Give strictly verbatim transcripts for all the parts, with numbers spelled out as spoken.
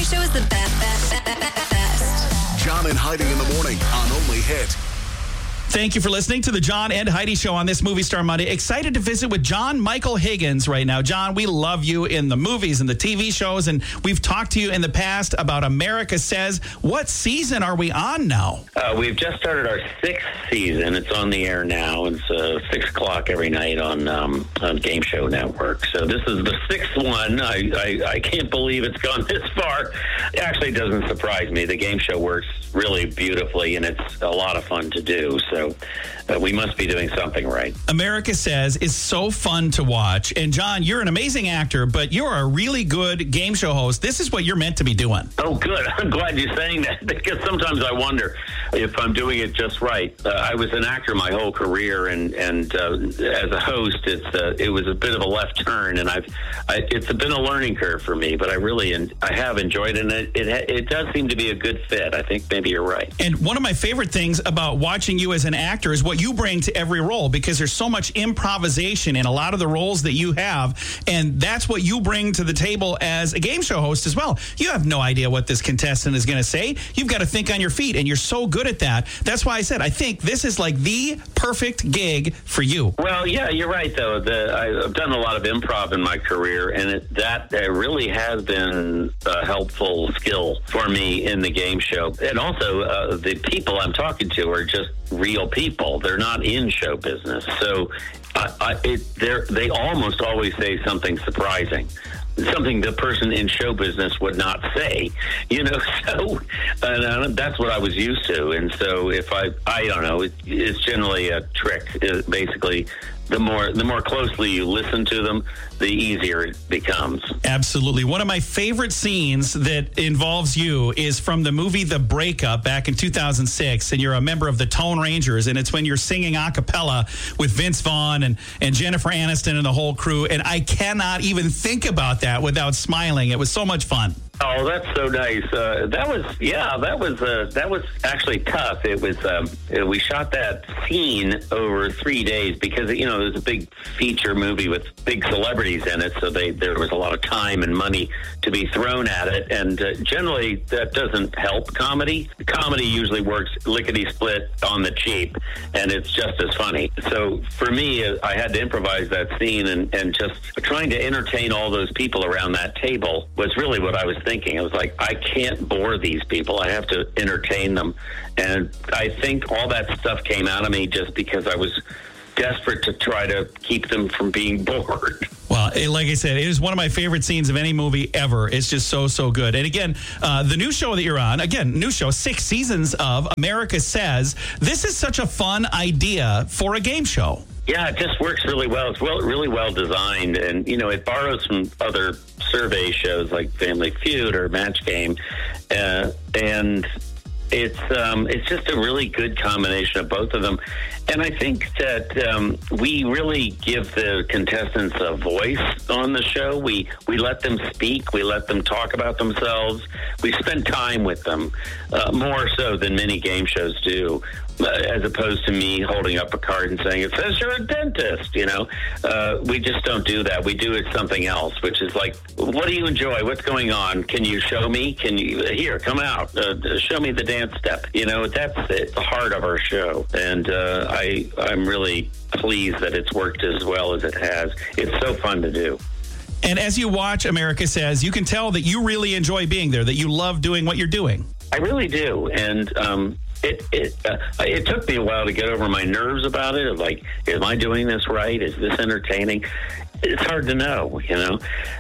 Show is the best, best, best, best. John and Heidi in the morning on Only Hit. Thank you for listening to the John and Heidi Show on this Movie Star Monday. Excited to visit with John Michael Higgins right now. John, we love you in the movies and the T V shows, and we've talked to you in the past about America Says. What season are we on now? Uh, we've just started our sixth season. It's on the air now. It's uh, six o'clock every night on um, on Game Show Network. So this is the sixth one. I, I, I can't believe it's gone this far. It actually doesn't surprise me. The game show works really beautifully, and it's a lot of fun to do. So uh, we must be doing something right. America Says is so fun to watch. And John, you're an amazing actor, but you're a really good game show host. This is what you're meant to be doing. Oh, good. I'm glad you're saying that, because sometimes I wonder if I'm doing it just right. Uh, I was an actor my whole career, and and uh, as a host, it's uh, it was a bit of a left turn, and I've I, it's been a learning curve for me. But I really and I have enjoyed it, and it, it it does seem to be a good fit. I think maybe you're right. And one of my favorite things about watching you as an actor is what you bring to every role, because there's so much improvisation in a lot of the roles that you have, and that's what you bring to the table as a game show host as well. You have no idea what this contestant is going to say. You've got to think on your feet, and you're so good at that. That's why I said I think this is like the perfect gig for you. Well, yeah, you're right, though. The, I've done a lot of improv in my career, and it, that uh, really has been a helpful skill for me in the game show. And also, uh, the people I'm talking to are just real people. They're not in show business. So I, I, it, they're, they almost always say something surprising, something the person in show business would not say, you know, so and, uh, that's what I was used to. And so if I, I don't know, it, it's generally a trick. It, basically, the more the more closely you listen to them, the easier it becomes. Absolutely. One of my favorite scenes that involves you is from the movie The Breakup back in two thousand six, and you're a member of the Tone Rangers, and it's when you're singing a cappella with Vince Vaughn and, and Jennifer Aniston and the whole crew, and I cannot even think about that without smiling. It was so much fun. Oh, that's so nice. Uh, that was, yeah, that was uh, that was actually tough. It was, um, we shot that scene over three days because, you know, it was a big feature movie with big celebrities in it, so they there was a lot of time and money to be thrown at it, and uh, generally that doesn't help comedy. Comedy usually works lickety-split on the cheap, and it's just as funny. So for me, I had to improvise that scene, and, and just trying to entertain all those people around that table was really what I was thinking. I was like, I can't bore these people. I have to entertain them. And I think all that stuff came out of me just because I was desperate to try to keep them from being bored. Well, like I said, it is one of my favorite scenes of any movie ever. It's just so, so good. And again, uh, the new show that you're on, again, new show, six seasons of America Says. This is such a fun idea for a game show. Yeah, it just works really well. It's well, really well designed, and you know, it borrows from other survey shows like Family Feud or Match Game, uh, and it's um, it's just a really good combination of both of them. And I think that um, we really give the contestants a voice on the show. We we let them speak. We let them talk about themselves. We spend time with them, uh, more so than many game shows do, uh, as opposed to me holding up a card and saying, it says you're a dentist, you know. Uh, we just don't do that. We do it something else, which is like, what do you enjoy? What's going on? Can you show me? Can you, here, come out. Uh, show me the dance step. You know, that's the heart of our show. And uh, I, I'm really pleased that it's worked as well as it has. It's so fun to do. And as you watch America Says, you can tell that you really enjoy being there, that you love doing what you're doing. I really do. And um, it it uh, it took me a while to get over my nerves about it. Of like, am I doing this right? Is this entertaining? It's hard to know, you know,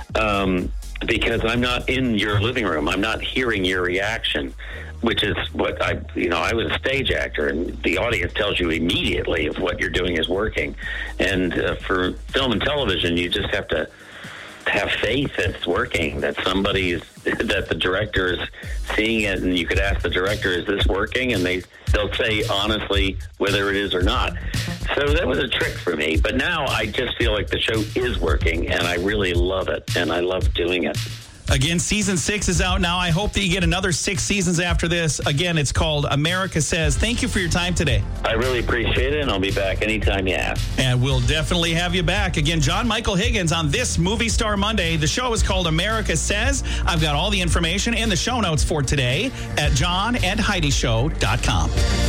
um, because I'm not in your living room. I'm not hearing your reaction, which is what I, you know, I was a stage actor, and the audience tells you immediately if what you're doing is working. And uh, for film and television, you just have to have faith that it's working, that somebody's, that the director is seeing it, and you could ask the director, is this working? And they, they'll say honestly whether it is or not. So that was a trick for me. But now I just feel like the show is working, and I really love it, and I love doing it. Again, season six is out now. I hope that you get another six seasons after this. Again, it's called America Says. Thank you for your time today. I really appreciate it, and I'll be back anytime you ask. And we'll definitely have you back. Again, John Michael Higgins on this Movie Star Monday. The show is called America Says. I've got all the information in the show notes for today at john and heidi show dot com.